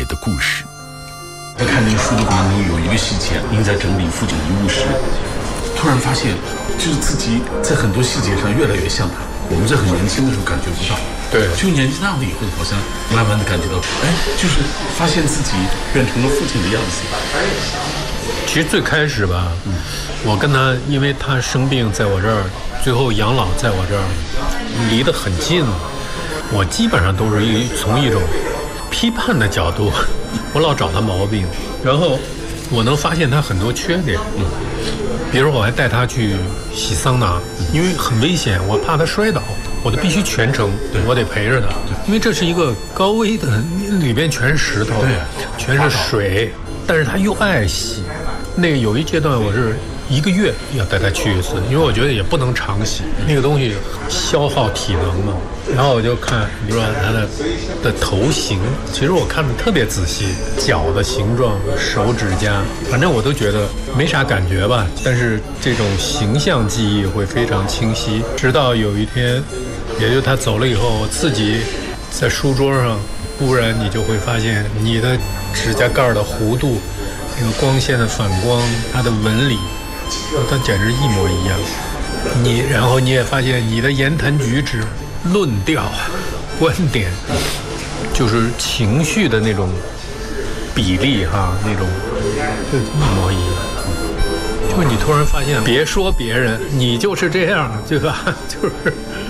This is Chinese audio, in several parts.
爷的故事。 在看这个书的过程中，有一个细节，您在整理父亲遗物时，突然发现，就是自己在很多细节上越来越像他。我们在很年轻的时候感觉不到， 对， 就年纪大了以后，好像慢慢的感觉到，就是发现自己变成了父亲的样子。 其实最开始吧，我跟他，因为他生病在我这儿，最后养老在我这儿，离得很近，我基本上都是从一种批判的角度，我老找他毛病，然后我能发现他很多缺点。比如我还带他去洗桑拿，因为很危险，我怕他摔倒，我就必须全程，我得陪着他，因为这是一个高危的，里边全是石头，全是水，但是他又爱洗。那个有一阶段我是1个月要带他去一次，因为我觉得也不能常洗，那个东西消耗体能嘛。然后我就看，比如说他的头型，其实我看得特别仔细，脚的形状、手指甲，反正我都觉得没啥感觉吧。但是这种形象记忆会非常清晰。直到有一天，也就他走了以后，我自己在书桌上，忽然你就会发现你的指甲盖的弧度，那个光线的反光，它的纹理，它简直一模一样。然后你也发现你的言谈举止、论调、观点，就是情绪的那种比例哈，那种一模一样。就是你突然发现，别说别人，你就是这样，对吧？就是。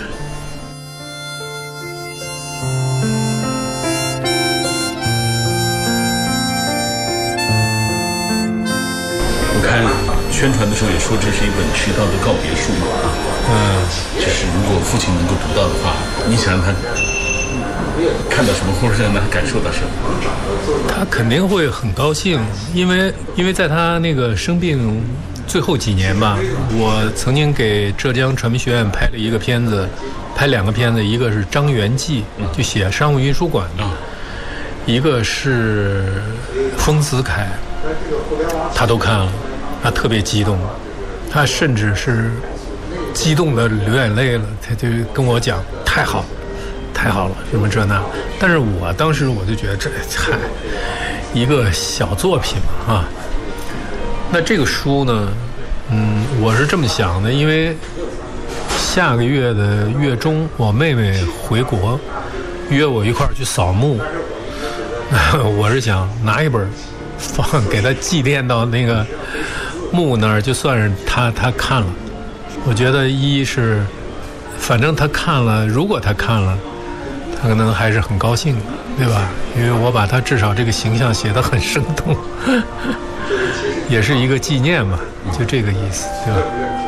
我看宣传的时候也说这是一本迟到的告别书嘛，就是如果父亲能够读到的话，你想让他看到什么，或者让他感受到什么？ 他肯定会很高兴，因为在他那个生病最后几年吧，我曾经给浙江传媒学院拍了一个片子，拍2个片子，一个是张元济，就写商务运输馆的，一个是丰子恺，他都看了，他特别激动，他甚至是激动的流眼泪了，他就跟我讲太好了，什么这那。但是我当时我就觉得一个小作品嘛啊。那这个书呢，我是这么想的，因为下个月的月中，我妹妹回国，约我一块儿去扫墓，我是想拿一本给她祭奠到那个墓那儿，就算是她看了。我觉得一是，反正她看了，如果她看了，她可能还是很高兴的，对吧？因为我把她至少这个形象写得很生动，也是一个纪念嘛，就这个意思，对吧？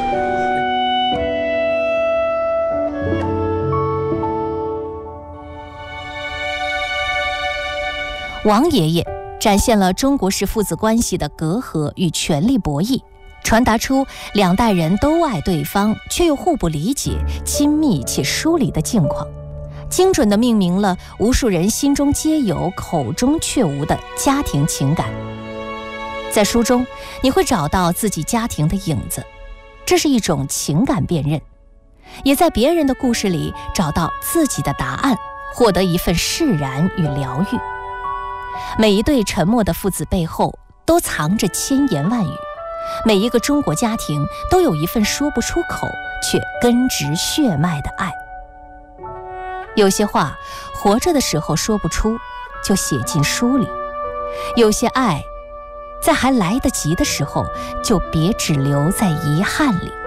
王爷爷展现了中国式父子关系的隔阂与权力博弈，传达出2代人都爱对方，却又互不理解，亲密且疏离的境况，精准地命名了无数人心中皆有、口中却无的家庭情感。在书中，你会找到自己家庭的影子，这是一种情感辨认，也在别人的故事里找到自己的答案，获得一份释然与疗愈。每一对沉默的父子背后都藏着千言万语，每一个中国家庭都有一份说不出口却根植血脉的爱。有些话活着的时候说不出，就写进书里；有些爱在还来得及的时候，就别只留在遗憾里。